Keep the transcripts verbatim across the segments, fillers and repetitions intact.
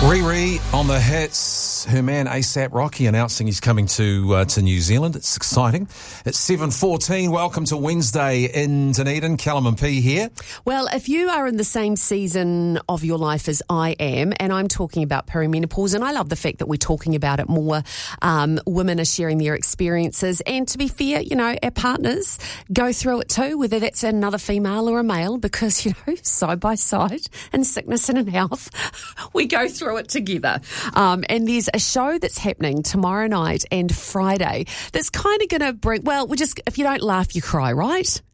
Riri on the hits. Her man ASAP Rocky announcing he's coming to uh, to New Zealand. It's exciting. It's seven fourteen. Welcome to Wednesday in Dunedin. Callum and P here. Well, if you are in the same season of your life as I am, and I'm talking about perimenopause, and I love the fact that we're talking about it more. Um, women are sharing their experiences, and to be fair, you know, our partners go through it too, whether that's another female or a male, because, you know, side by side, in sickness and in health, we go through it together. Um, and there's a show that's happening tomorrow night and Friday that's kind of going to bring, well, we just, if you don't laugh, you cry, right?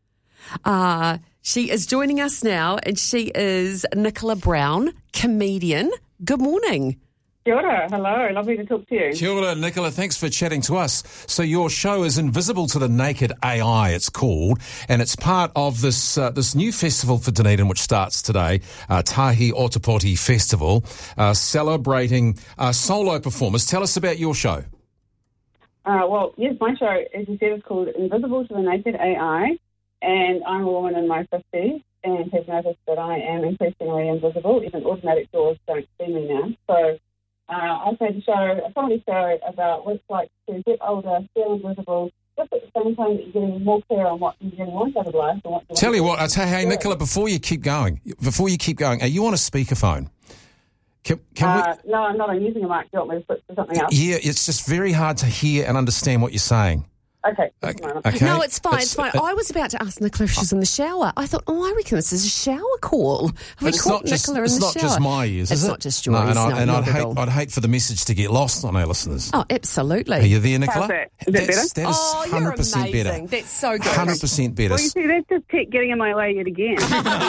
Uh, she is joining us now, and she is Nicola Brown, comedian. Good morning. Kia ora, hello, lovely to talk to you. Kia ora, Nicola, thanks for chatting to us. So your show is Invisible to the Naked A I, it's called, and it's part of this uh, this new festival for Dunedin, which starts today, uh, Tahi Otapoti Festival, uh, celebrating uh, solo performers. Tell us about your show. Uh, well, yes, my show, as you said, is called Invisible to the Naked A I, and I'm a woman in my fifties and have noticed that I am increasingly invisible. Even automatic doors don't see me now. So uh, I've made a show, a comedy show about what it's like to get older, feel invisible, just at the same time that you're getting more clear on what you really want out of life. And what you Tell want you to what, I tell you, hey, Nicola, before you keep going, before you keep going, are you on a speakerphone? Can, can uh, we... No, I'm not. I'm using a mic. Do you want me to switch to something else? Yeah, it's just very hard to hear and understand what you're saying. Okay. okay. No, it's fine. It's, it's fine. It, I was about to ask Nicola if she's in the shower. I thought, oh, I reckon this is a shower call. Have we called Nicola just, in the it's shower? It's not just my ears, it's is it? It's not just yours. No, and, no, I, and not I'd at hate, all. I'd hate for the message to get lost on our listeners. Oh, absolutely. Are you there, Nicola? How's that? Is that that's, better? That is oh, one hundred percent you're amazing. better. That's so good. one hundred percent better. Well, you see, that's just tech getting in my way yet again.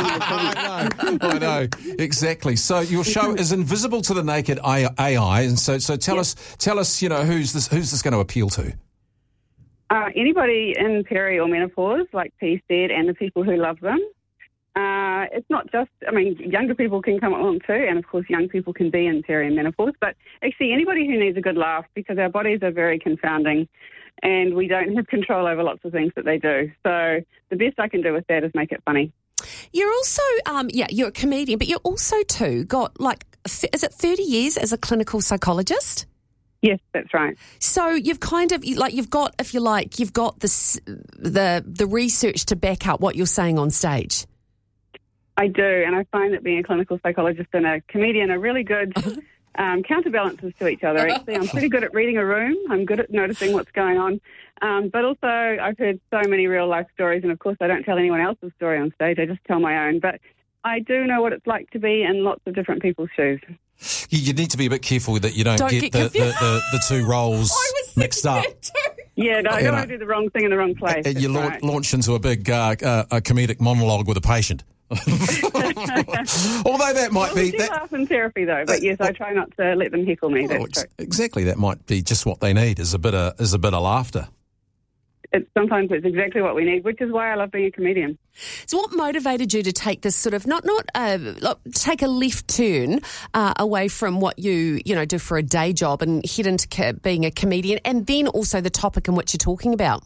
I know, I know, exactly. So your show is Invisible to the Naked A I, and so so tell yep. us, tell us, you know, who's this, who's this going to appeal to? Uh, anybody in peri or menopause, like P said, and the people who love them. Uh, it's not just, I mean, younger people can come along too, and of course young people can be in peri and menopause, but actually anybody who needs a good laugh, because our bodies are very confounding and we don't have control over lots of things that they do. So the best I can do with that is make it funny. You're also, um, yeah, you're a comedian, but you're also too got like, is it thirty years as a clinical psychologist? Yes, that's right. So you've kind of like you've got, if you like, you've got this, the the research to back up what you're saying on stage. I do, and I find that being a clinical psychologist and a comedian are really good um, counterbalances to each other. Actually, I'm pretty good at reading a room. I'm good at noticing what's going on, um, but also I've heard so many real life stories, and of course I don't tell anyone else's story on stage. I just tell my own. But I do know what it's like to be in lots of different people's shoes. You, you need to be a bit careful that you don't, don't get, get the, the, the, the two roles mixed up. Yeah, no, I don't want to do the wrong thing in the wrong place. And you la- right. launch into a big uh, uh, a comedic monologue with a patient. Although that might well, be... We do that, laugh in therapy, though, but yes, I try not to let them heckle me. well, That's ex- exactly, that might be just what they need, is a bit of, is a bit of laughter. It's, sometimes it's exactly what we need, which is why I love being a comedian. So what motivated you to take this sort of, not, not uh, take a left turn uh, away from what you, you know, do for a day job and head into co- being a comedian, and then also the topic in which you're talking about?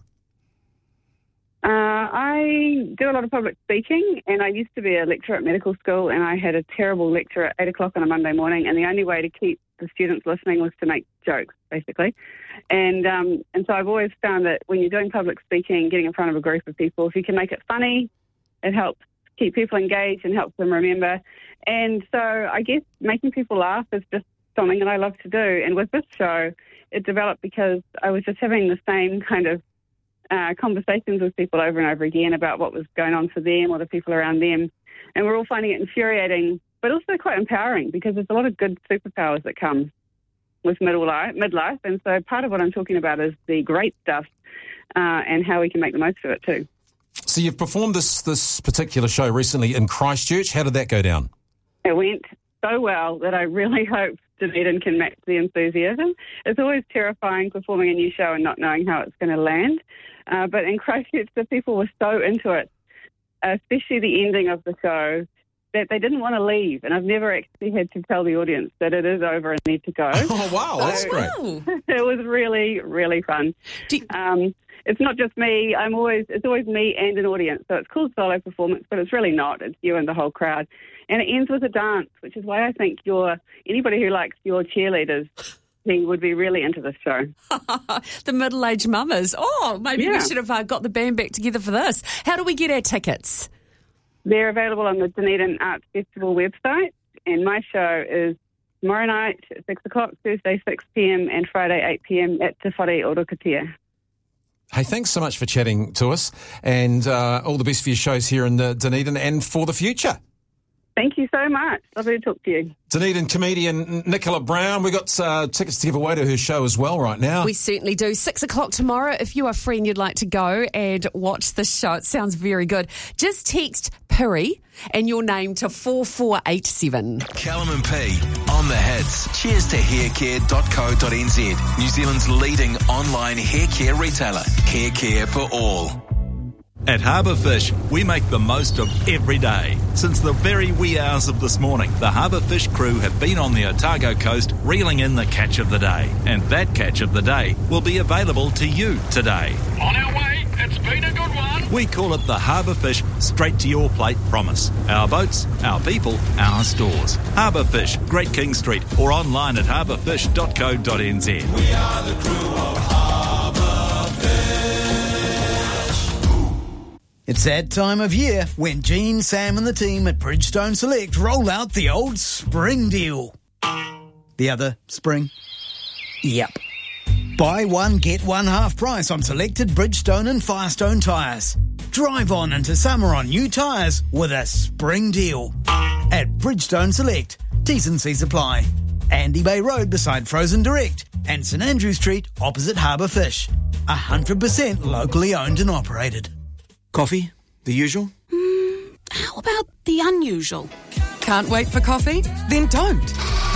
Uh, I do a lot of public speaking, and I used to be a lecturer at medical school, and I had a terrible lecture at eight o'clock on a Monday morning, and the only way to keep the students listening was to make jokes, basically. And um, and so I've always found that when you're doing public speaking, getting in front of a group of people, if you can make it funny, it helps keep people engaged and helps them remember. And so I guess making people laugh is just something that I love to do. And with this show, it developed because I was just having the same kind of uh, conversations with people over and over again about what was going on for them or the people around them. And we're all finding it infuriating, but also quite empowering, because there's a lot of good superpowers that come with middle life, midlife. And so part of what I'm talking about is the great stuff uh, and how we can make the most of it too. So you've performed this this particular show recently in Christchurch. How did that go down? It went so well that I really hope Dunedin can match the enthusiasm. It's always terrifying performing a new show and not knowing how it's going to land. Uh, but in Christchurch, the people were so into it, especially the ending of the show, that they didn't want to leave. And I've never actually had to tell the audience that it is over and need to go. Oh, wow, that's so great. Wow. It was really, really fun. Do you, Um, it's not just me. I'm always it's always me and an audience. So it's called solo performance, but it's really not. It's you and the whole crowd. And it ends with a dance, which is why I think you're anybody who likes your cheerleaders, he would be really into this show. The middle-aged mamas. Oh, maybe Yeah. we should have uh, got the band back together for this. How do we get our tickets? They're available on the Dunedin Arts Festival website, and my show is tomorrow night at six o'clock, Thursday six p.m. and Friday eight p.m. at Te Whare Orokatia. Hey, thanks so much for chatting to us, and uh, all the best for your shows here in the Dunedin and for the future. Thank you so much. Lovely to talk to you. Dunedin comedian Nicola Brown. We've got uh, tickets to give away to her show as well right now. We certainly do. Six o'clock tomorrow. If you are free and you'd like to go and watch the show, it sounds very good. Just text Piri and your name to four four eight seven. Callum and P on the hits. Cheers to haircare dot co dot n z, New Zealand's leading online hair care retailer. Hair care for all. At Harbour Fish, we make the most of every day. Since the very wee hours of this morning, the Harbour Fish crew have been on the Otago coast reeling in the catch of the day. And that catch of the day will be available to you today. On our way, it's been a good one. We call it the Harbour Fish Straight to Your Plate Promise. Our boats, our people, our stores. Harbour Fish, Great King Street, or online at harbour fish dot co dot n z. We are the crew of Harbour Fish. It's that time of year when Gene, Sam and the team at Bridgestone Select roll out the old spring deal. The other spring? Yep. Buy one, get one half price on selected Bridgestone and Firestone tyres. Drive on into summer on new tyres with a spring deal. At Bridgestone Select, T's and C's apply. Andy Bay Road beside Frozen Direct and St Andrew Street opposite Harbour Fish. one hundred percent locally owned and operated. Coffee? The usual? Mm, how about the unusual? Can't wait for coffee? Then don't.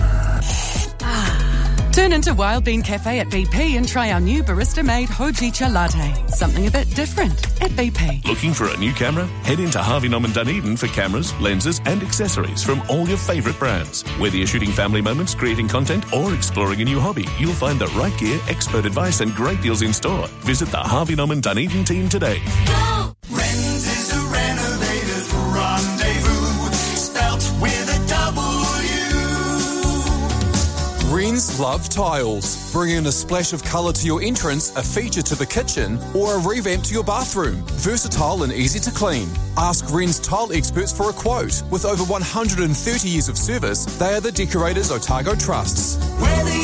Ah. Turn into Wild Bean Cafe at B P and try our new barista-made Hojicha latte. Something a bit different at B P. Looking for a new camera? Head into Harvey Norman Dunedin for cameras, lenses and accessories from all your favourite brands. Whether you're shooting family moments, creating content or exploring a new hobby, you'll find the right gear, expert advice and great deals in store. Visit the Harvey Norman Dunedin team today. Wren's is a renovator's rendezvous, spelt with a W. Wren's love tiles. Bring in a splash of colour to your entrance, a feature to the kitchen, or a revamp to your bathroom. Versatile and easy to clean. Ask Wren's tile experts for a quote. With over one hundred thirty years of service, they are the decorators Otago trusts. Whether